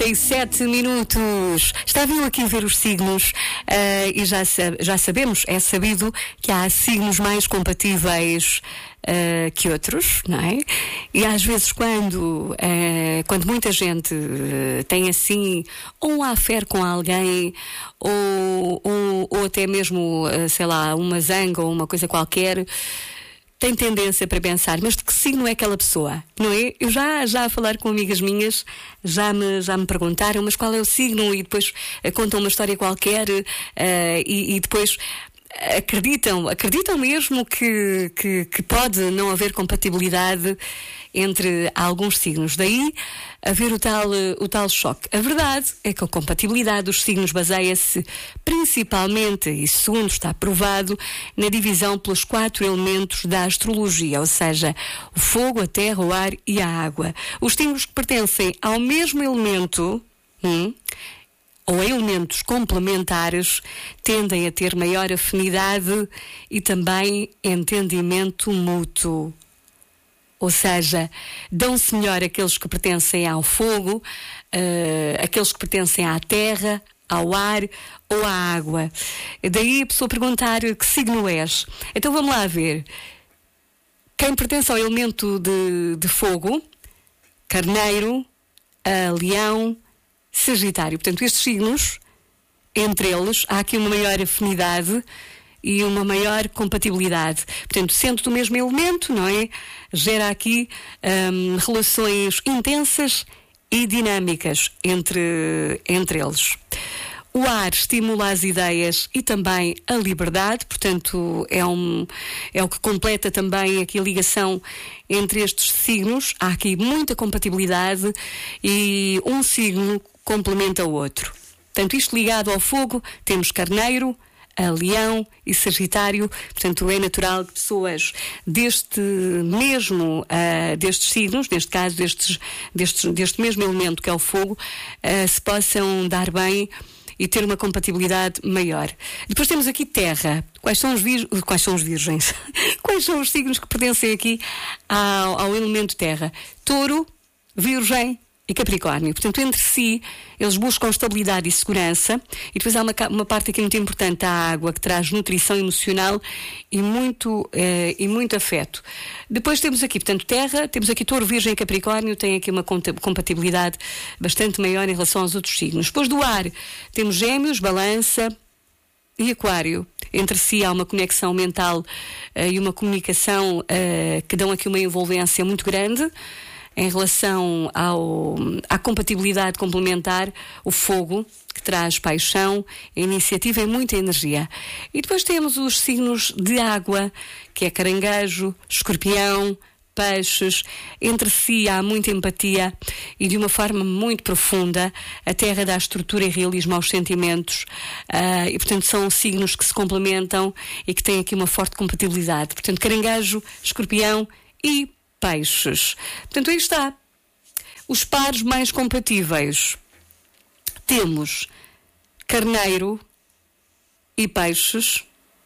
Tem 7 minutos. Estavam aqui a ver os signos e já sabemos, é sabido que há signos mais compatíveis que outros, não é? E às vezes quando muita gente tem assim um affair com alguém ou até mesmo, sei lá, uma zanga ou uma coisa qualquer, tem tendência para pensar, mas de que signo é aquela pessoa, não é? Eu já a falar com amigas minhas, já me perguntaram, mas qual é o signo? E depois contam uma história qualquer e depois acreditam mesmo que pode não haver compatibilidade entre alguns signos. Daí haver o tal choque. A verdade é que a compatibilidade dos signos baseia-se principalmente, e segundo está provado, na divisão pelos 4 elementos da astrologia, ou seja, o fogo, a terra, o ar e a água. Os signos que pertencem ao mesmo elemento ou elementos complementares tendem a ter maior afinidade e também entendimento mútuo. Ou seja, dão-se melhor aqueles que pertencem ao fogo, aqueles que pertencem à terra, ao ar ou à água. Daí a pessoa perguntar que signo és. Então vamos lá ver. Quem pertence ao elemento de fogo, Carneiro, Leão, Sagitário. Portanto, estes signos, entre eles, há aqui uma maior afinidade e uma maior compatibilidade. Portanto, sendo do mesmo elemento, não é? Gera aqui relações intensas e dinâmicas entre eles. O ar estimula as ideias e também a liberdade, portanto, é o que completa também aqui a ligação entre estes signos. Há aqui muita compatibilidade e um signo complementa o outro. Portanto, isto ligado ao fogo, temos Carneiro, Leão e Sagitário. Portanto, é natural que pessoas destes signos, neste caso deste mesmo elemento que é o fogo, se possam dar bem e ter uma compatibilidade maior. Depois temos aqui terra. Quais são os virgens? Quais são os signos que pertencem aqui ao elemento terra? Touro, Virgem e Capricórnio. Portanto, entre si, eles buscam estabilidade e segurança. E depois há uma parte aqui muito importante, a água, que traz nutrição emocional e muito afeto. Depois temos aqui, portanto, terra, temos aqui Touro, Virgem e Capricórnio, tem aqui uma compatibilidade bastante maior em relação aos outros signos. Depois do ar, temos Gêmeos, Balança e Aquário. Entre si há uma conexão mental e uma comunicação que dão aqui uma envolvência muito grande. Em relação à compatibilidade complementar, o fogo, que traz paixão, iniciativa e muita energia. E depois temos os signos de água, que é Caranguejo, Escorpião, Peixes. Entre si há muita empatia e de uma forma muito profunda. A terra dá estrutura e realismo aos sentimentos e, portanto, são signos que se complementam e que têm aqui uma forte compatibilidade. Portanto, Caranguejo, Escorpião e Peixes. Portanto, aí está. Os pares mais compatíveis. Temos Carneiro e Peixes.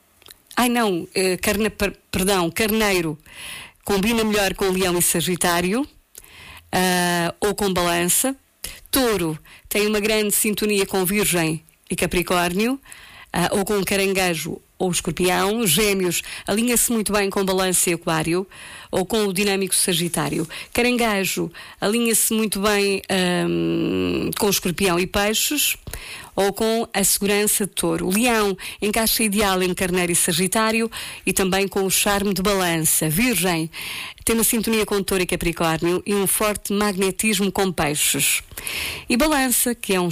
Carneiro combina melhor com Leão e Sagitário, ou com Balança. Touro tem uma grande sintonia com Virgem e Capricórnio, ou com Caranguejo ou Escorpião. Gêmeos alinha-se muito bem com Balança e Aquário, ou com o dinâmico Sagitário. Caranguejo alinha-se muito bem com o Escorpião e Peixes, ou com a segurança de Touro. Leão encaixa ideal em Carneiro e Sagitário e também com o charme de Balança. Virgem tem uma sintonia com Touro e Capricórnio e um forte magnetismo com Peixes. E Balança, que é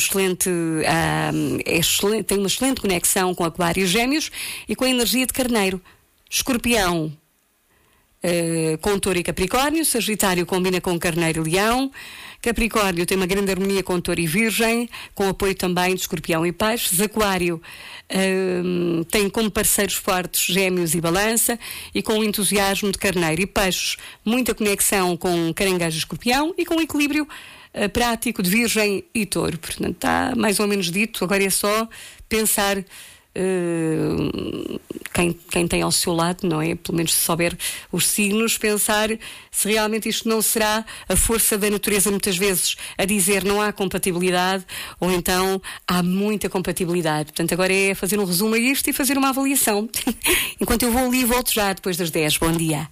tem uma excelente conexão com Aquário e Gêmeos e com a energia de Carneiro. Escorpião com Touro e Capricórnio. Sagitário combina com Carneiro e Leão. Capricórnio tem uma grande harmonia com Touro e Virgem, com apoio também de Escorpião e Peixes. Aquário tem como parceiros fortes Gêmeos e Balança, e com o entusiasmo de Carneiro. E Peixes, muita conexão com Caranguejo e Escorpião e com o equilíbrio prático de Virgem e Touro. Portanto, está mais ou menos dito. Agora é só pensar quem tem ao seu lado, não é? Pelo menos se souber os signos, pensar se realmente isto não será a força da natureza muitas vezes a dizer não há compatibilidade, ou então há muita compatibilidade. Portanto, agora é fazer um resumo a isto e fazer uma avaliação. Enquanto eu vou ali e volto já depois das 10. Bom dia.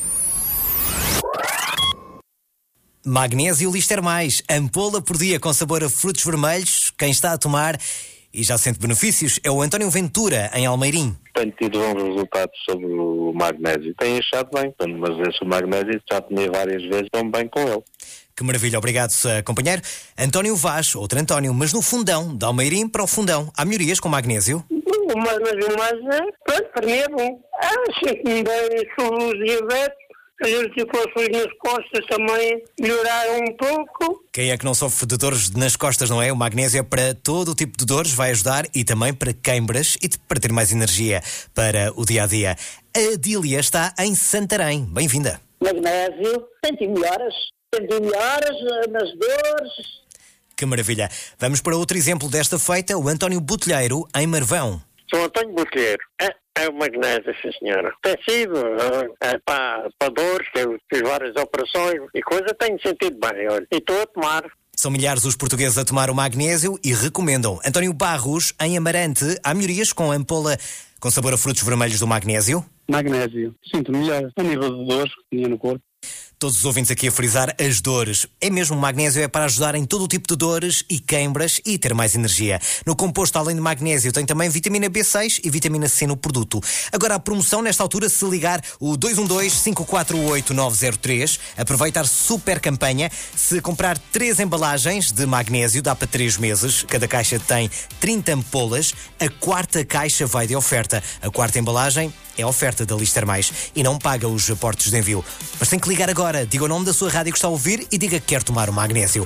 Magnésio Lister Mais, ampola por dia com sabor a frutos vermelhos. Quem está a tomar e já sente benefícios é o António Ventura, em Almeirim. Tenho tido bons resultados sobre o magnésio. Tenho achado bem, mas esse magnésio já tomei várias vezes, tomo bem com ele. Que maravilha, obrigado, companheiro. António Vaz, outro António, mas no Fundão, de Almeirim para o Fundão. Há melhorias com magnésio? O magnésio, pronto, para mim é bom. Sinto-me bem, sou diabético. As articulações nas costas também melhoraram um pouco. Quem é que não sofre de dores nas costas, não é? O magnésio é para todo o tipo de dores, vai ajudar, e também para queimbras e para ter mais energia para o dia-a-dia. A Adília está em Santarém. Bem-vinda. Magnésio, senti melhoras nas dores. Que maravilha. Vamos para outro exemplo desta feita, o António Botelheiro, em Marvão. Sou António Botelheiro. É o magnésio, sim senhora. Tem sido para dores, que eu fiz várias operações e coisa, tenho sentido bem, olha. E estou a tomar. São milhares os portugueses a tomar o magnésio e recomendam. António Barros, em Amarante, há melhorias com a ampola com sabor a frutos vermelhos do magnésio? Magnésio. Sinto melhor a nível de dores que tinha no corpo. Todos os ouvintes aqui a frisar as dores. É mesmo, o magnésio é para ajudar em todo o tipo de dores e queimbras e ter mais energia. No composto, além de magnésio, tem também vitamina B6 e vitamina C no produto. Agora, a promoção nesta altura, se ligar o 212-548-903, aproveitar super campanha. Se comprar 3 embalagens de magnésio, dá para 3 meses. Cada caixa tem 30 ampolas. A 4ª caixa vai de oferta. A 4ª embalagem é a oferta da Lister Mais e não paga os aportes de envio. Mas tem que ligar agora. Diga o nome da sua rádio que está a ouvir e diga que quer tomar o magnésio.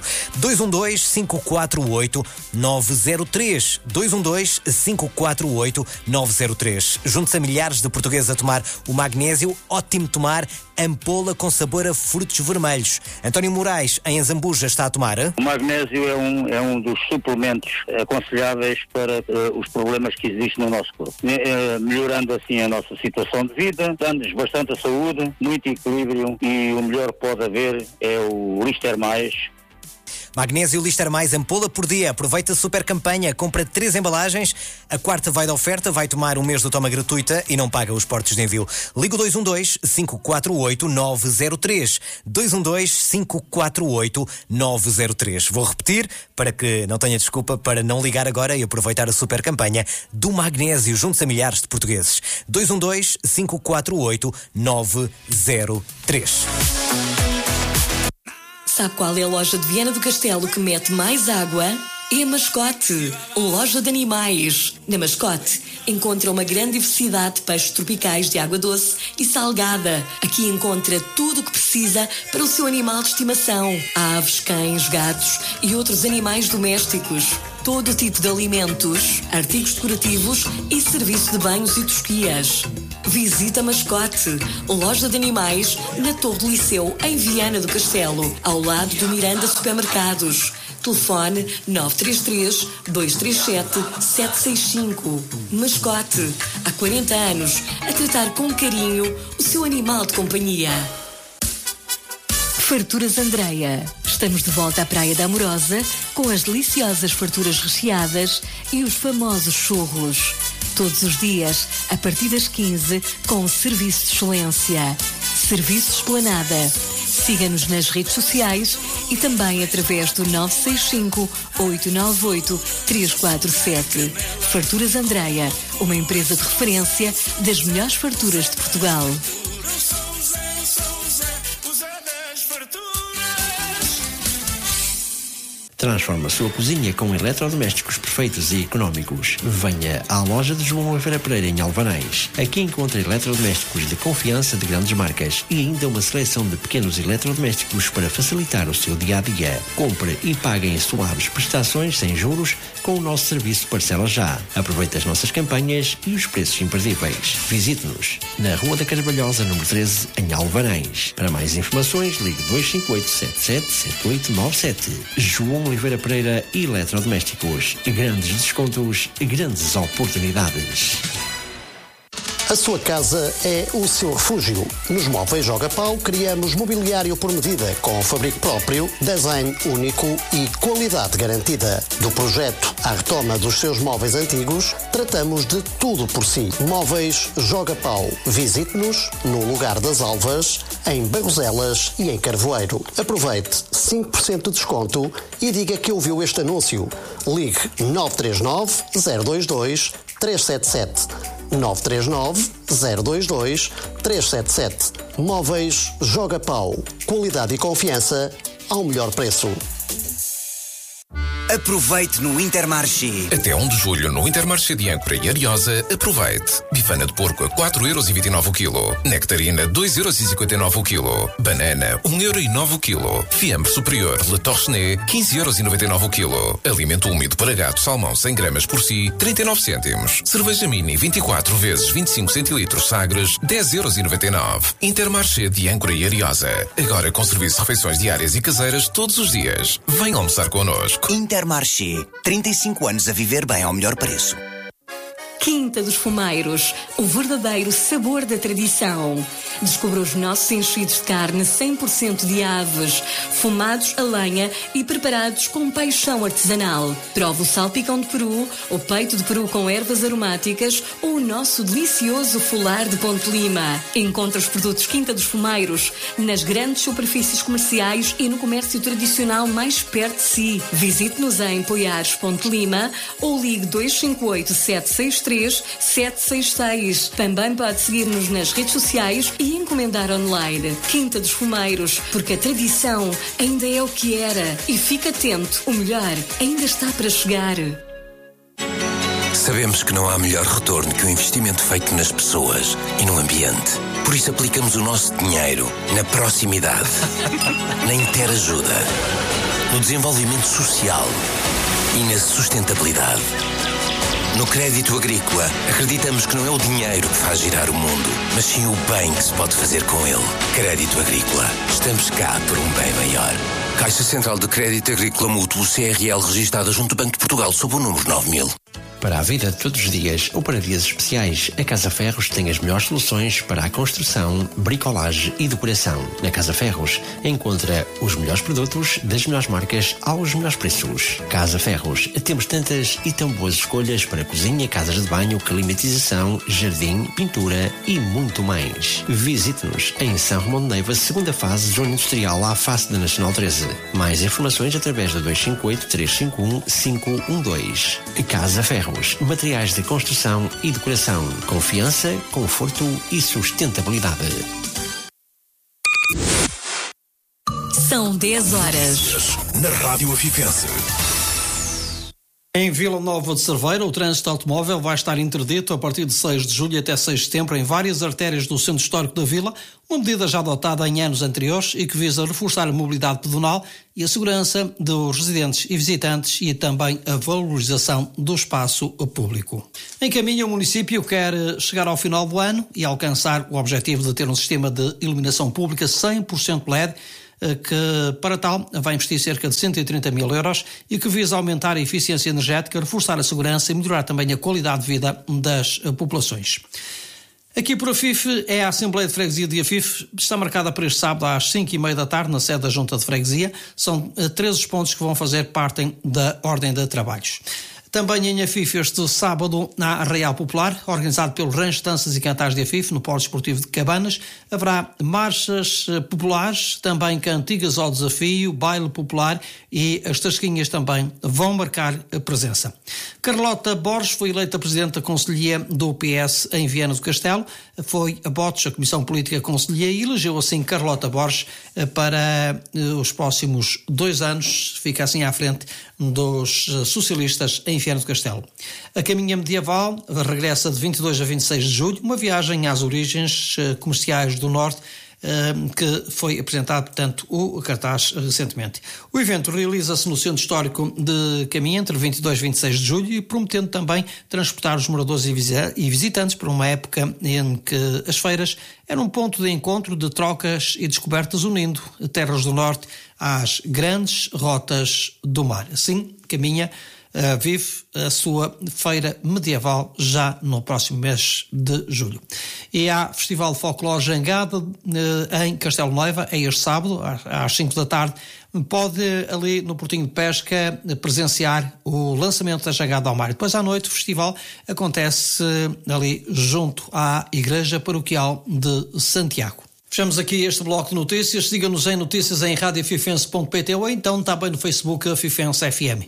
212-548-903. 212-548-903. Junte-se a milhares de portugueses a tomar o magnésio. Ótimo tomar ampola com sabor a frutos vermelhos. António Moraes, em Azambuja, está a tomar? O magnésio é um dos suplementos aconselháveis para os problemas que existem no nosso corpo. Melhorando assim a nossa situação de vida, dando-nos bastante saúde, muito equilíbrio, e o melhor que pode haver é o Lister Mais. Magnésio Lister Mais, ampola por dia. Aproveita a super campanha, compra 3 embalagens, a 4ª vai de oferta, vai tomar um mês de toma gratuita e não paga os portos de envio. Liga o 212-548-903. 212-548-903. Vou repetir para que não tenha desculpa para não ligar agora e aproveitar a super campanha do magnésio junto a milhares de portugueses. 212-548-903. Sabe qual é a loja de Viana do Castelo que mete mais água? É a Mascote, loja de animais. Na Mascote encontra uma grande diversidade de peixes tropicais de água doce e salgada. Aqui encontra tudo o que precisa para o seu animal de estimação. Aves, cães, gatos e outros animais domésticos. Todo tipo de alimentos, artigos decorativos e serviço de banhos e tosquias. Visita a Mascote, loja de animais, na Torre do Liceu, em Viana do Castelo, ao lado do Miranda Supermercados. Telefone 933-237-765. Mascote, há 40 anos, a tratar com carinho o seu animal de companhia. Farturas Andreia. Estamos de volta à Praia da Amorosa com as deliciosas farturas recheadas e os famosos churros. Todos os dias, a partir das 15, com serviço de excelência. Serviço Esplanada. Siga-nos nas redes sociais e também através do 965-898-347. Farturas Andreia, uma empresa de referência das melhores farturas de Portugal. Transforma a sua cozinha com eletrodomésticos perfeitos e económicos. Venha à loja de João Oliveira Pereira em Alvarães. Aqui encontra eletrodomésticos de confiança de grandes marcas e ainda uma seleção de pequenos eletrodomésticos para facilitar o seu dia-a-dia. Compre e pague em suaves prestações sem juros com o nosso serviço Parcela Já. Aproveite as nossas campanhas e os preços imperdíveis. Visite-nos na Rua da Carvalhosa, número 13, em Alvarães. Para mais informações, ligue 258-777897. João Oliveira Pereira Eletrodomésticos. Grandes descontos, grandes oportunidades. A sua casa é o seu refúgio. Nos Móveis Joga Pau criamos mobiliário por medida, com fabrico próprio, design único e qualidade garantida. Do projeto à retoma dos seus móveis antigos, tratamos de tudo por si. Móveis Joga Pau. Visite-nos no Lugar das Alvas, em Barroselas e em Carvoeiro. Aproveite 5% de desconto e diga que ouviu este anúncio. Ligue 939 022 377. 939 022 377. Móveis Joga Pau. Qualidade e confiança ao melhor preço. Aproveite no Intermarché. Até 1 de julho no Intermarché de Âncora e Ariosa, aproveite. Bifana de porco a 4,29€ o quilo. Nectarina 2,59€ o quilo. Banana 1,09€ o quilo. Fiambre superior Le Torchenet 15,99€ o quilo. Alimento úmido para gato salmão 100 gramas por si 39 cêntimos. Cerveja mini 24 vezes 25 centilitros Sagres 10,99€. Intermarché de Âncora e Ariosa. Agora com serviço de refeições diárias e caseiras todos os dias. Venha almoçar connosco. Intermarché, 35 anos a viver bem ao melhor preço. Quinta dos Fumeiros, o verdadeiro sabor da tradição. Descubra os nossos enchidos de carne 100% de aves, fumados a lenha e preparados com paixão artesanal. Prove o salpicão de peru, o peito de peru com ervas aromáticas ou o nosso delicioso folar de Ponte Lima. Encontre os produtos Quinta dos Fumeiros nas grandes superfícies comerciais e no comércio tradicional mais perto de si. Visite-nos em Poiares, Ponte Lima ou ligue 258 763 766. Também pode seguir-nos nas redes sociais e encomendar online. Quinta dos Fumeiros, porque a tradição ainda é o que era. E fique atento, o melhor ainda está para chegar. Sabemos que não há melhor retorno que o investimento feito nas pessoas e no ambiente. Por isso aplicamos o nosso dinheiro na proximidade, na interajuda, no desenvolvimento social e na sustentabilidade. No crédito agrícola, acreditamos que não é o dinheiro que faz girar o mundo, mas sim o bem que se pode fazer com ele. Crédito agrícola. Estamos cá por um bem maior. Caixa Central de Crédito Agrícola Mútuo CRL registada junto ao Banco de Portugal sob o número 9000. Para a vida de todos os dias ou para dias especiais, a Casa Ferros tem as melhores soluções para a construção, bricolagem e decoração. Na Casa Ferros encontra os melhores produtos das melhores marcas aos melhores preços. Casa Ferros, temos tantas e tão boas escolhas para cozinha, casas de banho, climatização, jardim, pintura e muito mais. Visite-nos em São Romão de Neiva, segunda fase, zona industrial, à face da Nacional 13. Mais informações através do 258 351 512. Casa Ferros. Materiais de construção e decoração. Confiança, conforto e sustentabilidade. São 10 horas. Na Rádio Afifense. Em Vila Nova de Cerveira, o trânsito automóvel vai estar interdito a partir de 6 de julho até 6 de setembro em várias artérias do centro histórico da vila, uma medida já adotada em anos anteriores e que visa reforçar a mobilidade pedonal e a segurança dos residentes e visitantes e também a valorização do espaço público. Em caminho, o município quer chegar ao final do ano e alcançar o objetivo de ter um sistema de iluminação pública 100% LED, que para tal vai investir cerca de 130 mil euros e que visa aumentar a eficiência energética, reforçar a segurança e melhorar também a qualidade de vida das populações. Aqui por Afife, é a Assembleia de Freguesia de Afife, está marcada para este sábado às 5h30 da tarde na sede da Junta de Freguesia. São 13 os pontos que vão fazer parte da ordem de trabalhos. Também em Afife, este sábado, na Arraial Popular, organizado pelo Rancho Danças e Cantares de Afife, no Polo Desportivo de Cabanas, haverá marchas populares, também cantigas ao desafio, baile popular e as tasquinhas também vão marcar a presença. Carlota Borges foi eleita Presidente da Conselhia do PS em Viana do Castelo, foi a votos a Comissão Política Conselhia e elegeu assim Carlota Borges para os próximos 2 anos, fica assim à frente dos socialistas em Viana do Castelo. A Caminha Medieval regressa de 22 a 26 de julho, uma viagem às origens comerciais do Norte, que foi apresentado, portanto, o cartaz recentemente. O evento realiza-se no Centro Histórico de Caminha entre 22 e 26 de julho e prometendo também transportar os moradores e visitantes para uma época em que as feiras eram um ponto de encontro, de trocas e descobertas, unindo terras do Norte às grandes rotas do mar. Assim, caminha, vive a sua feira medieval já no próximo mês de julho. E há Festival de Folclore Jangada em Castelo Neiva, é este sábado, às 5 da tarde. Pode ali no Portinho de Pesca presenciar o lançamento da Jangada ao mar. Depois à noite o festival acontece ali junto à Igreja Paroquial de Santiago. Fechamos aqui este bloco de notícias. Siga-nos em notícias em radiofifense.pt ou então também no Facebook Fifense FM.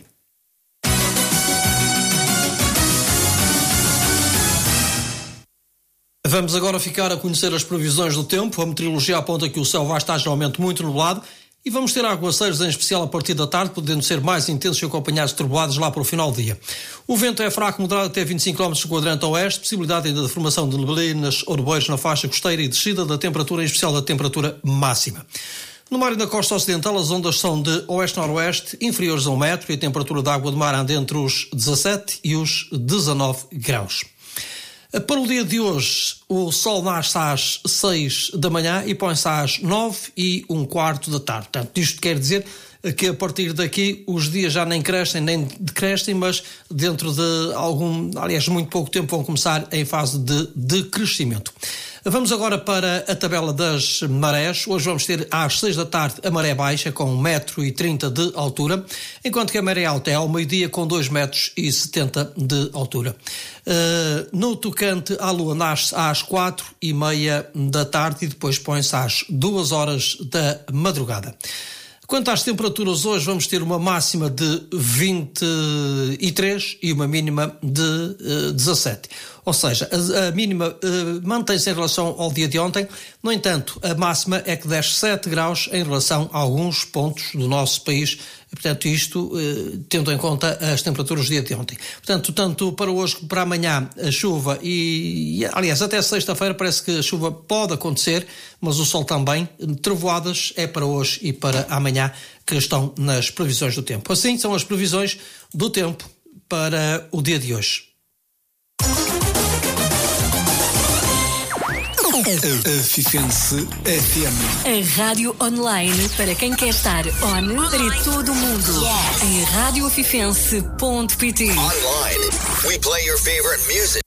Vamos agora ficar a conhecer as previsões do tempo. A meteorologia aponta que o céu vai estar geralmente muito nublado e vamos ter aguaceiros, em especial a partir da tarde, podendo ser mais intensos e acompanhados de trovoadas lá para o final do dia. O vento é fraco, moderado até 25 km do quadrante oeste, possibilidade ainda de formação de neblinas ou nevoeiros na faixa costeira e descida da temperatura, em especial da temperatura máxima. No mar e na costa ocidental, as ondas são de oeste-noroeste, inferiores a 1 metro, e a temperatura da água do mar anda entre os 17 e os 19 graus. Para o dia de hoje, o sol nasce às 6 da manhã e põe-se às 9:15 da tarde. Portanto, isto quer dizer que a partir daqui os dias já nem crescem nem decrescem, mas dentro de muito pouco tempo vão começar em fase de decrescimento. Vamos agora para a tabela das marés. Hoje vamos ter às 6 da tarde a maré baixa com 1,30 m de altura, enquanto que a maré alta é ao meio-dia com 2,70 m de altura. No tocante à lua nasce às 4:30 da tarde e depois põe-se às 2 horas da madrugada. Quanto às temperaturas, hoje vamos ter uma máxima de 23 e uma mínima de 17. Ou seja, a mínima mantém-se em relação ao dia de ontem. No entanto, a máxima é que desce 7 graus em relação a alguns pontos do nosso país. Portanto, isto tendo em conta as temperaturas do dia de ontem. Portanto, tanto para hoje como para amanhã, a chuva aliás, até sexta-feira parece que a chuva pode acontecer, mas o sol também. Trovoadas é para hoje e para amanhã que estão nas previsões do tempo. Assim são as previsões do tempo para o dia de hoje. A Fifense FM. A rádio online para quem quer estar on para todo o mundo. Em radiofifense.pt. Online, we play your favorite music.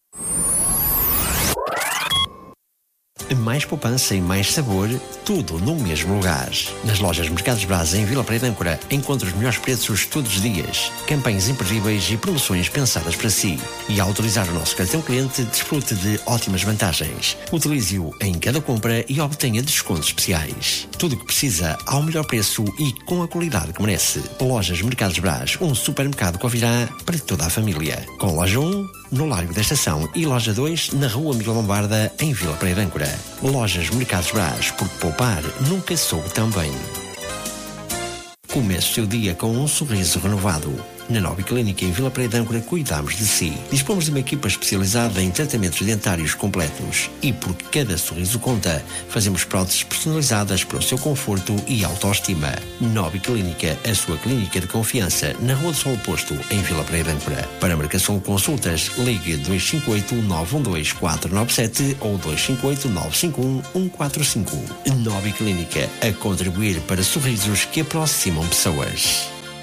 Mais poupança e mais sabor, tudo no mesmo lugar. Nas lojas Mercados Braz em Vila Praia de Âncora, encontra os melhores preços todos os dias, campanhas imperdíveis e promoções pensadas para si. E ao utilizar o nosso cartão cliente, desfrute de ótimas vantagens. Utilize-o em cada compra e obtenha descontos especiais. Tudo o que precisa ao melhor preço e com a qualidade que merece. Lojas Mercados Braz, um supermercado Covirá para toda a família. Com loja 1, no Largo da Estação, e loja 2, na Rua Miguel Lombarda, em Vila Praia de Âncora. Lojas Mercados Braz, porque poupar nunca soube tão bem. Comece o seu dia com um sorriso renovado. Na Nova Clínica em Vila Praia de Âncora cuidamos de si. Dispomos de uma equipa especializada em tratamentos dentários completos e porque cada sorriso conta, fazemos próteses personalizadas para o seu conforto e autoestima. Nova Clínica, a sua clínica de confiança, na Rua do Sol Posto, em Vila Praia de Âncora. Para marcação de consultas, ligue 258-912-497 ou 258-951-145. Nova Clínica, a contribuir para sorrisos que aproximam pessoas.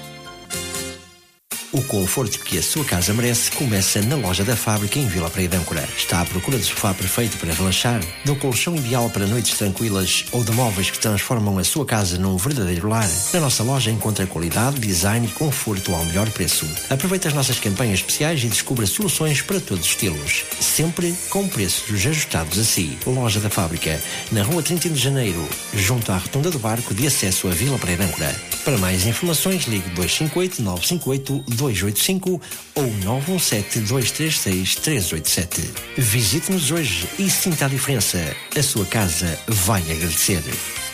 O conforto que a sua casa merece começa na loja da Fábrica em Vila Praia de Âncora. Está à procura de sofá perfeito para relaxar, do colchão ideal para noites tranquilas ou de móveis que transformam a sua casa num verdadeiro lar? Na nossa loja encontra qualidade, design e conforto ao melhor preço. Aproveite as nossas campanhas especiais e descubra soluções para todos os estilos. Sempre com preços ajustados a si. Loja da Fábrica, na Rua 31 de Janeiro, junto à Rotunda do Barco de acesso a Vila Praia de Âncora. Para mais informações, ligue 258-958-285 ou 917-236-387. Visite-nos hoje e sinta a diferença. A sua casa vai agradecer.